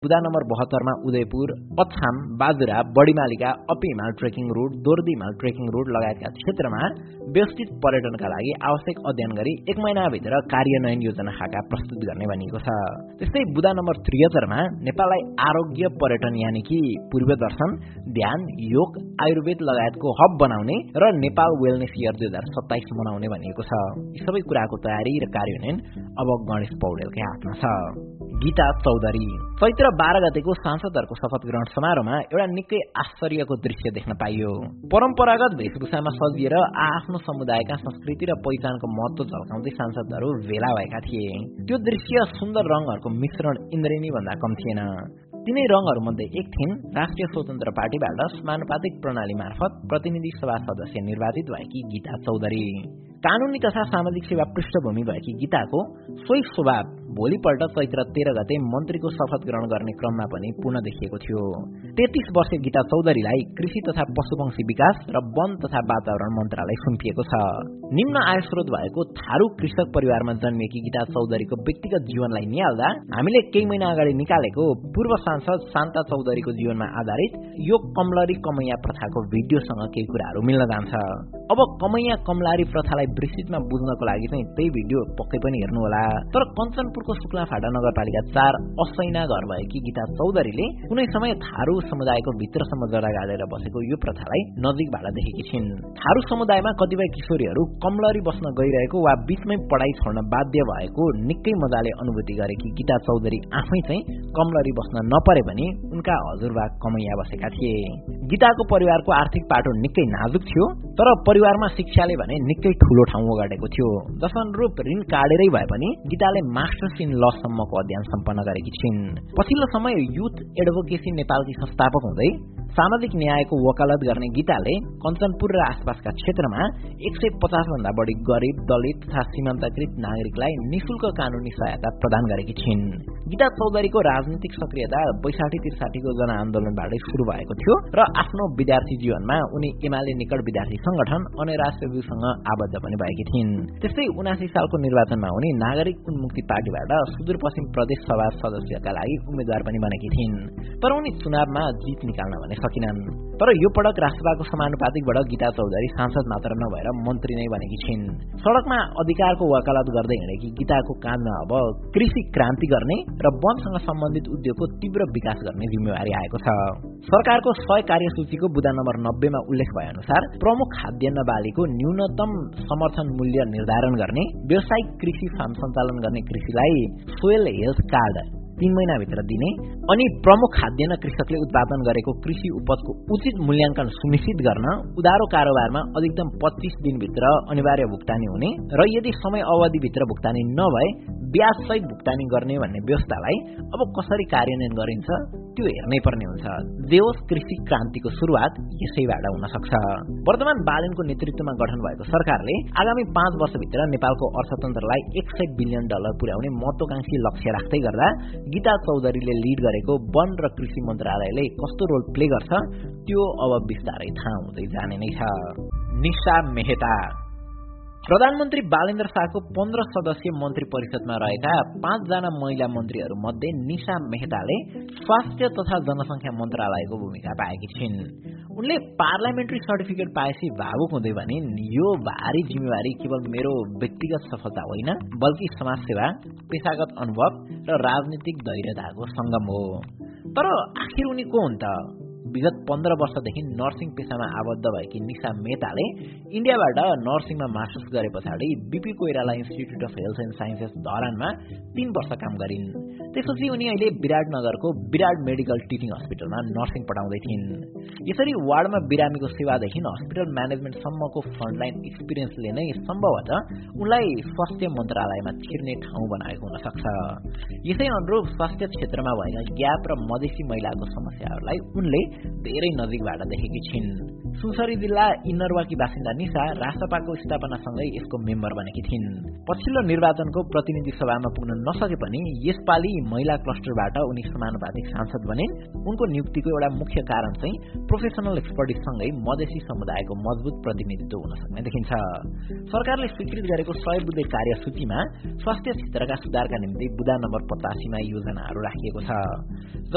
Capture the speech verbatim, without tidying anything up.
बुदा number बहत्तर मा उदयपुर, अछाम, बाजुरा, बडीमालिका, अपी हिमाल ट्रेकिङ रूट, दोर्दी हिमाल ट्रेकिङ रूट लगायतका क्षेत्रमा व्यवस्थित पर्यटनका लागि आवश्यक अध्ययन गरी एक महिनाभित्र कार्यान्वयन योजना खाका प्रस्तुत गर्ने भनिएको छ। त्यस्तै बुदा नम्बर त्रिहत्तर मा नेपाललाई आरोग्य पर्यटन यानि कि पूर्व दर्शन, ध्यान, योग, आयुर्वेद लगायतको हब बनाउने र नेपाल वेलनेस इयर दुई हजार सत्ताइस मनाउने भनिएको छ। यी सबै कुराको तयारी र कार्यान्वयन अब गणेश पौडेलकै हातमा छ। गीता चौधरी चैत्र बाह्र गतेको सांसदहरूको शपथ ग्रहण समारोहमा एउटा निकै आश्चर्यको दृश्य देख्न पाइयो। परम्परागत वेशभूषामा सजिएर आफ्नो समुदायका संस्कृति र पहिचानको महत्व झल्काउँदै सांसदहरू भेला भएका थिए। त्यो दृश्य सुन्दर रङहरूको मिश्रण इन्द्रेणी भन्दा कम थिएन। तीनै रङहरूमध्ये एक थिइन् राष्ट्रिय स्वतन्त्र पार्टीबाट समानुपातिक प्रणाली मार्फत प्रतिनिधि सभा सदस्य निर्वाचित भएकी गीता चौधरी। कानूनी तथा सामाजिक सेवा पृष्ठभूमि भएकी गीताको सोही स्वभाव भोलिपल्ट चैत्र तेह्र गते मन्त्रीको शपथ ग्रहण गर्ने क्रममा पनि पुनः देखिएको थियो। तेत्तीस वर्षीय गीता चौधरीलाई कृषि तथा पशुपक्षी विकास र वन तथा वातावरण मन्त्रालय सुम्पिएको छ। निम्न आय स्रोत भएको थारू कृषक परिवारमा जन्मिएकी गीता चौधरीको व्यक्तिगत जीवनलाई निहाल्दा हामीले केही महिना अगाडि निकालेको पूर्व सांसद शान्ता चौधरीको जीवनमा आधारित यो कमलरी कमैया प्रथाको भिडियोसँग केही कुराहरू मिल्न जान्छ। अब कमैया कमलारी प्रथालाई विस्तृतमा बुझ्नको लागि चाहिँ त्यही भिडियो पक्कै पनि हेर्नुहोला। तर कञ्चनपुरको शुक्लाफाटा नगरपालिका चार असैना घर भएकी गीता चौधरीले कुनै समय थारू समुदायको भित्रसम्म जरा गाडेर बसेको यो प्रथालाई नजिकबाट देखेकी छिन्। थारू समुदायमा कतिपय किशोरीहरू कमलरी बस्न गइरहेको वा बीचमै पढाइ छोड्न बाध्य भएको निकै मजाले अनुभूति गरेकी गीता चौधरी आफै चाहिँ कमलरी बस्न नपरे पनि उनका हजुरबा कमैया बसेका थिए। गीताको परिवारको आर्थिक पाटो निकै नाजुक थियो, तर परिवारमा शिक्षाले भने निकै ठूलो ठाउँ ओगटेको थियो। जसअनुरूप ऋण काटेरै भए पनि गीताले मास्टर्स इन ल सम्मको अध्ययन सम्पन्न गरेकी छिन्। पछिल्लो समय युथ एडभोकेसी नेपालकी संस्थापक हुँदै सामाजिक न्यायको वकालत गर्ने गीताले कञ्चनपुर र आसपासका क्षेत्रमा एक सय पचास भन्दा बढी गरीब, दलित तथा सीमान्तकृत नागरिकलाई निशुल्क कानूनी सहायता प्रदान गरेकी छिन्। गीता चौधरीको राजनीतिक सक्रियता बैसाठी त्रिसाठीको जनआन्दोलनबाटै सुरु भएको थियो र आफ्नो विद्यार्थी जीवनमा उनी एमाले निकट विद्यार्थी संगठन अनेराज सेब्यूसँग आबद्ध पनि भएकी थिइन्। त्यस्तै उनासी सालको निर्वाचनमा उनी नागरिक उन्मुक्ति पार्टीबाट सुदूरपश्चिम प्रदेश सभा सदस्यका लागि उम्मेद्वार पनि बनेकी थिइन्। तर उनी चुनावमा जित निकाल्न भने सकिनन्। तर यो पटक राष्ट्रसभाको समानुपातिकबाट गीता चौधरी सांसद मात्र नभएर मन्त्री नै बनेकी छिन्। सडकमा अधिकारको वकालत गर्दै हिँडेकी गीताको काँधमा अब कृषि क्रान्ति गर्ने र वनसँग सम्बन्धित उद्योगको तीव्र विकास गर्ने जिम्मेवारी आएको छ। सरकारको सय कार्यसूचीको बुदा नम्बर नब्बेमा उल्लेख भए अनुसार प्रमुख खाद्यान्न बालीको न्यूनतम समर्थन मूल्य निर्धारण गर्ने, व्यावसायिक कृषि फार्म सञ्चालन गर्ने कृषिलाई सोयल हेल्थ कार्ड तीन महिनाभित्र दिने अनि प्रमुख खाद्यान्न कृषकले उत्पादन गरेको कृषि उपजको उचित मूल्याङ्कन सुनिश्चित गर्न, उधारो कारोबारमा अधिकतम पच्चीस दिनभित्र अनिवार्य भुक्तानी हुने र यदि समय अवधिभित्र भुक्तानी नभए ब्याज सहित भुक्तानी गर्ने भन्ने व्यवस्थालाई अब कसरी कार्यान्वयन गरिन्छ त्यो हेर्नै पर्ने हुन्छ। जे होस्, कृषि क्रान्तिको सुरुवात यसैबाट हुन सक्छ। वर्तमान बालेनको नेतृत्वमा गठन भएको सरकारले आगामी पाँच वर्षभित्र नेपालको अर्थतन्त्रलाई एक सय बिलियन डलर पुर्याउने महत्वाकांक्षी लक्ष्य राख्दै गर्दा गीता चौधरीले लिड गरेको वन र कृषि मन्त्रालयले कस्तो रोल प्ले गर्छ त्यो अब बिस्तारै थाहा हुँदै जाने नै छ। निशा मेहता प्रधानमन्त्री बालेन्द्र शाहको पन्ध्र सदस्यीय मन्त्री परिषदमा रहेका पाँचजना महिला मन्त्रीहरू मध्ये निशा मेहताले स्वास्थ्य तथा जनसङ्ख्या मन्त्रालयको भूमिका पाएकी छिन्। उनले पार्लियामेन्ट्री सर्टिफिकेट पाएपछि भावुक हुँदै भने यो भारी जिम्मेवारी केवल मेरो व्यक्तिगत सफलता होइन बल्कि समाजसेवा, पेशागत अनुभव र राजनीतिक धैर्यताको संगम हो। तर आखिर उनी को हुन् त? विगत पन्ध्र वर्षदेखि नर्सिङ पेसामा आबद्ध भएकी निशा मेहताले इन्डियाबाट नर्सिङमा मास्टर्स गरे पछाडि BP Koirala institute of health and sciences धरानमा तीन वर्ष काम गरिन्। त्यसपछि उनी अहिले विराटनगरको विराट मेडिकल टिचिङ हस्पिटलमा नर्सिङ पढाउँदै थिइन्। यसरी वार्डमा बिरामीको सेवादेखि हस्पिटल म्यानेजमेन्टसम्मको फ्रन्टलाइन एक्सपिरियन्सले नै सम्भवतः उनलाई स्वास्थ्य मन्त्रालयमा छिर्ने ठाउँ बनाएको हुन सक्छ। यसै अनुरूप स्वास्थ्य क्षेत्रमा भएका ग्याप र मधेसी महिलाको समस्याहरूलाई उनले धेरै नजिकबाट देखेकी छिन्। सुसरी जिल्ला इन्नरवाकी बासिन्दा निशा राष्ट्रपाको स्थापनासँगै यसको मेम्बर बनेकी थिइन्। पछिल्लो निर्वाचनको प्रतिनिधि सभामा पुग्न नसके पनि यसपालि महिला क्लस्टरबाट उनी समानुपातिक सांसद बनिन्। उनको नियुक्तिको एउटा मुख्य कारण चाहिँ प्रोफेसनल एक्सपर्टिजसँगै मधेसी समुदायको मजबुत प्रतिनिधित्व हुन सक्ने देखिन्छ। सरकारले स्वीकृत गरेको सय बुँदे कार्यसूचीमा स्वास्थ्य क्षेत्रका सुधारका निम्ति बुदा नम्बर पचासीमा योजनाहरू राखिएको छ।